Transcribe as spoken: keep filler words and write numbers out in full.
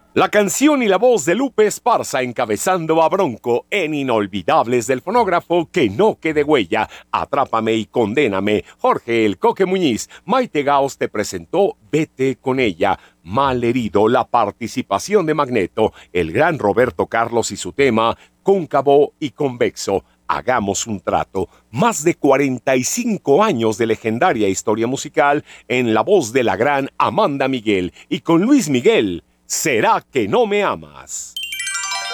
La canción y la voz de Lupe Esparza encabezando a Bronco en Inolvidables del Fonógrafo, Que no quede huella, Atrápame y condéname. Jorge El Coque Muñiz, Maite Gaos te presentó Vete con ella. Mal herido, la participación de Magneto, el gran Roberto Carlos y su tema Cóncavo y convexo. Hagamos un trato. Más de cuarenta y cinco años de legendaria historia musical en la voz de la gran Amanda Miguel y con Luis Miguel. ¿Será que no me amas?